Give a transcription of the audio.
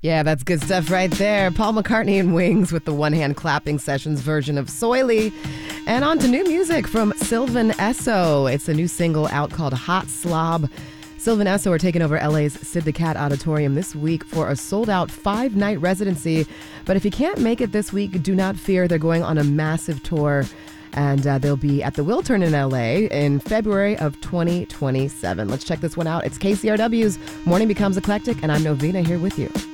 Yeah, that's good stuff right there. Paul McCartney and Wings with the one-hand clapping sessions version of Soily. And on to new music from Sylvan Esso. It's a new single out called Hot Slob. Sylvan Esso are taking over LA's Sid the Cat Auditorium this week for a sold-out 5-night residency. But if you can't make it this week, do not fear. They're going on a massive tour. And they'll be at the Wiltern in LA in February of 2027. Let's check this one out. It's KCRW's Morning Becomes Eclectic, and I'm Novena here with you.